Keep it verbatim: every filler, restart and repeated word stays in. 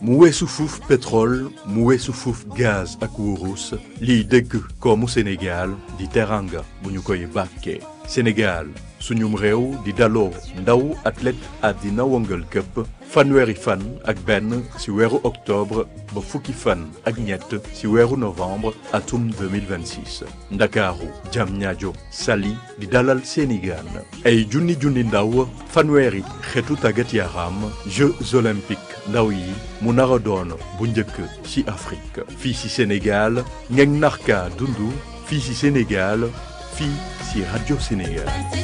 mu weesu fuuf pétrole mu weesu fuuf gaz ak wurus liy dëgg koomu Sénégal di teranga bu ñu koy bàkkee Sénégal suñum réew di daloo ndaw athlète àddina wëngal këpp fanweeri fan ak benn ci weeru octobre ba fukki fan ak ñett ci weeru novembre atum deux mille vingt-six ndakaaru Diamniadio Saly di dalal seeni gaan ay junni junni ndaw fanweeri xeetu tàggat yaram Jeux olympiques ndaw yi mu nar a doon bu njëkk ci Afrique fii ci Sénégal ngeen narka dundu fii ci Sénégal fii ci Radio Sénégal